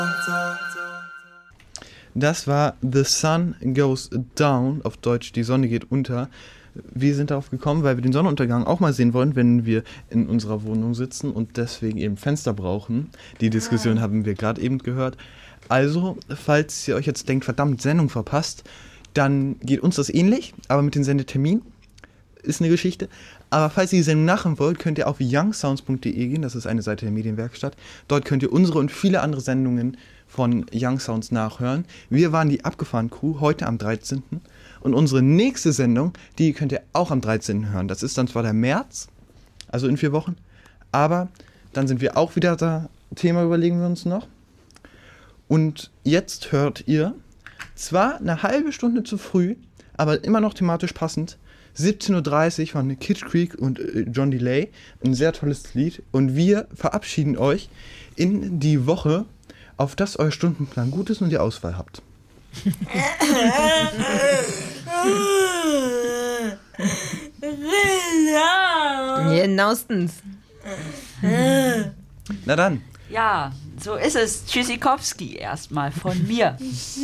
Das war The Sun Goes Down, auf Deutsch Die Sonne geht unter. Wir sind darauf gekommen, weil wir den Sonnenuntergang auch mal sehen wollen, wenn wir in unserer Wohnung sitzen und deswegen eben Fenster brauchen. Die Diskussion haben wir gerade eben gehört. Also, falls ihr euch jetzt denkt, verdammt, Sendung verpasst, dann geht uns das ähnlich, aber mit dem Sendetermin ist eine Geschichte. Aber falls ihr die Sendung nachhören wollt, könnt ihr auf youngsounds.de gehen, das ist eine Seite der Medienwerkstatt. Dort könnt ihr unsere und viele andere Sendungen von Young Sounds nachhören. Wir waren die Abgefahren-Crew, heute am 13. Und unsere nächste Sendung, die könnt ihr auch am 13. hören. Das ist dann zwar der März, also in 4 Wochen, aber dann sind wir auch wieder da. Thema überlegen wir uns noch. Und jetzt hört ihr, zwar eine halbe Stunde zu früh, aber immer noch thematisch passend, 17.30 Uhr von Kid Creek und John Delay. Ein sehr tolles Lied. Und wir verabschieden euch in die Woche, auf dass euer Stundenplan gut ist und ihr Auswahl habt. Genauestens. Na dann. Ja, so ist es. Tschüssikowski erstmal von mir.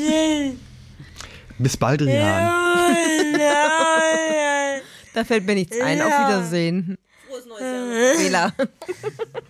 Bis bald, Rian. Da fällt mir nichts ein. Auf Wiedersehen. Frohes neues Jahr. Fehler.